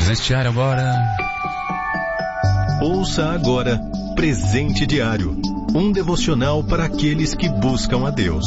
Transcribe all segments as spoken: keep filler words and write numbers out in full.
Presente diário agora. Ouça agora Presente Diário, um devocional para aqueles que buscam a Deus.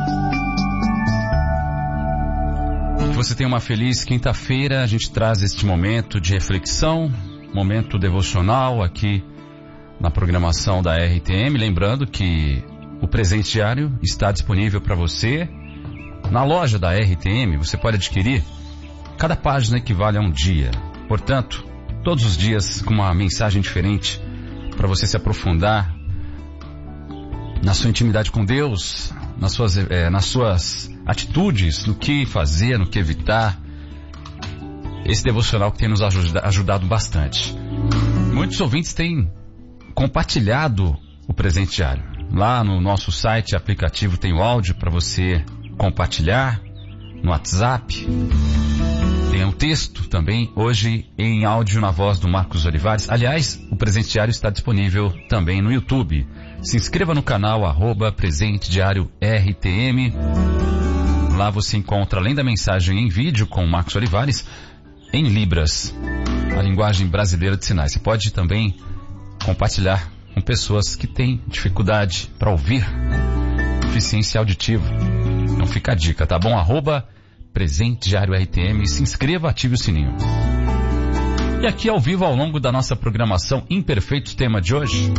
Que você tenha uma feliz quinta-feira. A gente traz este momento de reflexão, momento devocional aqui na programação da R T M. Lembrando que o Presente Diário está disponível para você na loja da R T M. Você pode adquirir. Cada página equivale a um dia. Portanto, todos os dias com uma mensagem diferente para você se aprofundar na sua intimidade com Deus, nas suas, é, nas suas atitudes, no que fazer, no que evitar. Esse devocional que tem nos ajuda, ajudado bastante. Muitos ouvintes têm compartilhado o Presente Diário. Lá no nosso site, aplicativo, tem o áudio para você compartilhar no WhatsApp. Tem um texto também, hoje em áudio na voz do Marcos Olivares. Aliás, o Presente Diário está disponível também no YouTube. Se inscreva no canal, arroba Presente Diário R T M. Lá você encontra, além da mensagem em vídeo com o Marcos Olivares, em Libras, a linguagem brasileira de sinais. Você pode também compartilhar com pessoas que têm dificuldade para ouvir, deficiência auditiva. Então fica a dica, tá bom? Arroba Presente Diário R T M, se inscreva, ative o sininho. E aqui ao vivo, ao longo da nossa programação Imperfeitos, tema de hoje.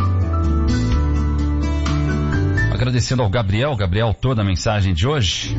Agradecendo ao Gabriel, Gabriel, autor da mensagem de hoje.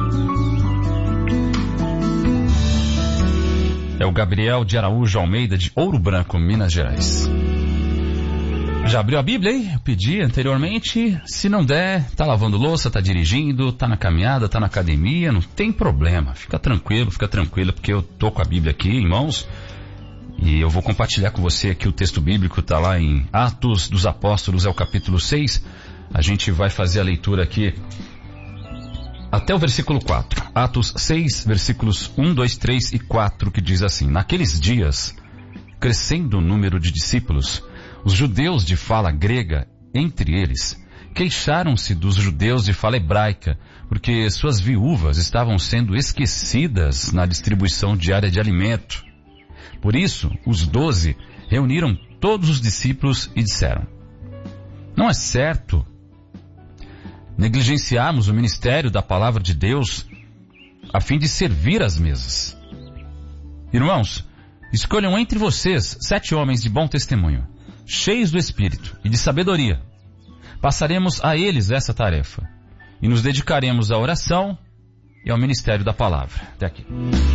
É o Gabriel de Araújo Almeida, de Ouro Branco, Minas Gerais. Já abriu a Bíblia aí? Eu pedi anteriormente. Se não der, tá lavando louça, tá dirigindo, tá na caminhada, tá na academia, não tem problema. Fica tranquilo, fica tranquilo, porque eu tô com a Bíblia aqui em mãos e eu vou compartilhar com você aqui o texto bíblico, tá lá em Atos dos Apóstolos, é o capítulo seis. A gente vai fazer a leitura aqui até o versículo quatro. Atos seis, versículos um, dois, três e quatro, que diz assim: Naqueles dias, crescendo o número de discípulos, os judeus de fala grega, entre eles, queixaram-se dos judeus de fala hebraica, porque suas viúvas estavam sendo esquecidas na distribuição diária de alimento. Por isso, os doze reuniram todos os discípulos e disseram: Não é certo negligenciarmos o ministério da palavra de Deus a fim de servir às mesas. Irmãos, escolham entre vocês sete homens de bom testemunho, cheios do Espírito e de sabedoria. Passaremos a eles essa tarefa e nos dedicaremos à oração e ao ministério da palavra. Até aqui.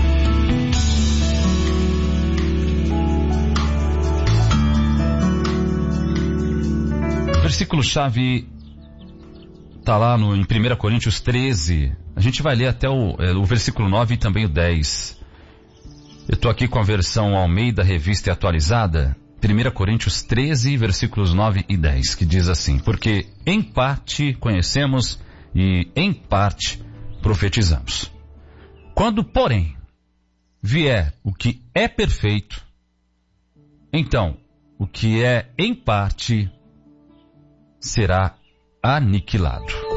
O versículo-chave está lá no, em primeira Coríntios treze. A gente vai ler até o, é, o versículo nove e também o dez. Eu estou aqui com a versão Almeida, Revista e Atualizada. primeira Coríntios treze, versículos nove e dez, que diz assim: Porque em parte conhecemos e em parte profetizamos. Quando, porém, vier o que é perfeito, então o que é em parte será aniquilado.